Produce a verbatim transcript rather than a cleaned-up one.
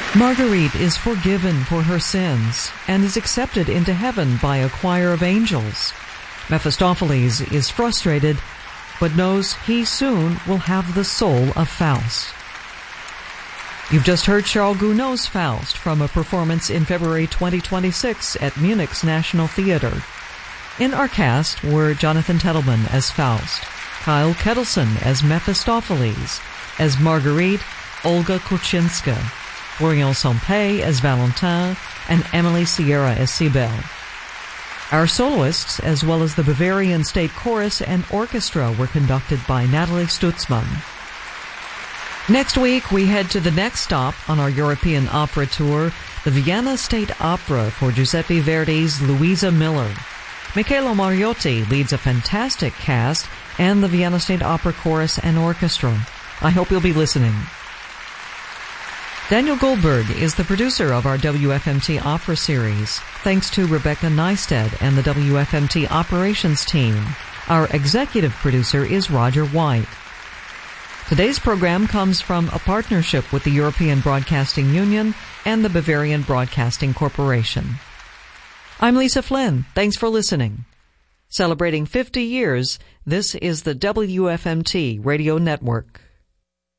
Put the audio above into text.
Marguerite is forgiven for her sins and is accepted into heaven by a choir of angels. Mephistopheles is frustrated, but knows he soon will have the soul of Faust. You've just heard Charles Gounod's Faust from a performance in February twenty twenty-six at Munich's National Theatre. In our cast were Jonathan Tettleman as Faust, Kyle Kettleson as Mephistopheles, as Marguerite, Olga Kuczynska, Florian Sampé as Valentin, and Emily Sierra as Cybele. Our soloists, as well as the Bavarian State Chorus and Orchestra, were conducted by Natalie Stutzman. Next week, we head to the next stop on our European opera tour, the Vienna State Opera for Giuseppe Verdi's Luisa Miller. Michele Mariotti leads a fantastic cast and the Vienna State Opera Chorus and Orchestra. I hope you'll be listening. Daniel Goldberg is the producer of our W F M T Opera series. Thanks to Rebecca Neisted and the W F M T operations team. Our executive producer is Roger White. Today's program comes from a partnership with the European Broadcasting Union and the Bavarian Broadcasting Corporation. I'm Lisa Flynn. Thanks for listening. Celebrating fifty years, this is the W F M T Radio Network.